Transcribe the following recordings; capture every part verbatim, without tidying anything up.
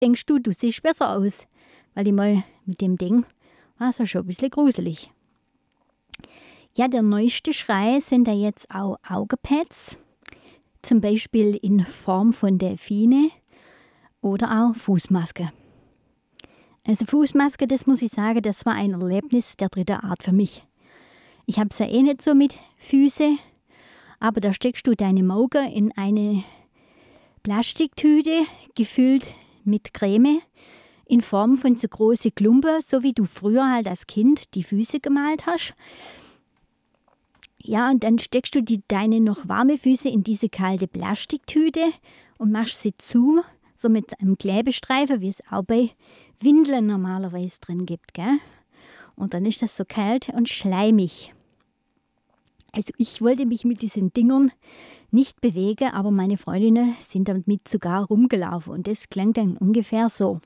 denkst du, du siehst besser aus. Weil ich mal mit dem Ding war es ja schon ein bisschen gruselig. Ja, der neueste Schrei sind da jetzt auch Augenpads. Zum Beispiel in Form von Delfine oder auch Fußmaske. Also Fußmaske, das muss ich sagen, das war ein Erlebnis der dritten Art für mich. Ich habe es ja eh nicht so mit Füße, aber da steckst du deine Augen in eine Plastiktüte, gefüllt mit Creme, in Form von so großen Klumpen, so wie du früher halt als Kind die Füße gemalt hast. Ja, und dann steckst du die, deine noch warme Füße in diese kalte Plastiktüte und machst sie zu, so mit einem Klebestreifen, wie es auch bei Windeln normalerweise drin gibt, gell? Und dann ist das so kalt und schleimig. Also ich wollte mich mit diesen Dingern nicht bewegen, aber meine Freundinnen sind damit sogar rumgelaufen und das klang dann ungefähr so.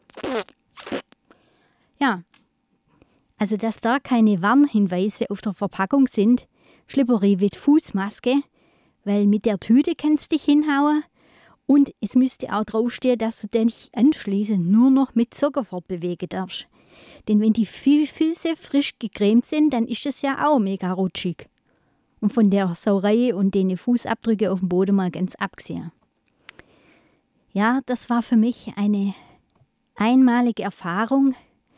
Ja, also dass da keine Warnhinweise auf der Verpackung sind, Schlipperi mit Fußmaske, weil mit der Tüte kannst du dich hinhauen und es müsste auch draufstehen, dass du dich anschließend nur noch mit Socken fortbewegen darfst. Denn wenn die Füße frisch gecremt sind, dann ist es ja auch mega rutschig. Und von der Sauerei und den Fußabdrücke auf dem Boden mal ganz abgesehen. Ja, das war für mich eine einmalige Erfahrung.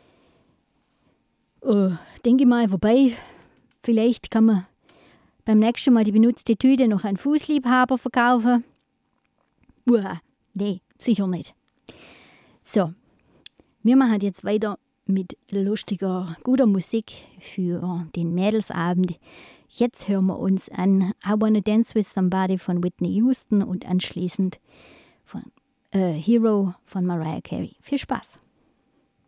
Uh, denke mal, wobei, vielleicht kann man beim nächsten Mal die benutzte Tüte noch an Fußliebhaber verkaufen. Uah, nee, sicher nicht. So, wir machen jetzt weiter mit lustiger, guter Musik für den Mädelsabend. Jetzt hören wir uns an I Wanna Dance With Somebody von Whitney Houston und anschließend von äh, Hero von Mariah Carey. Viel Spaß!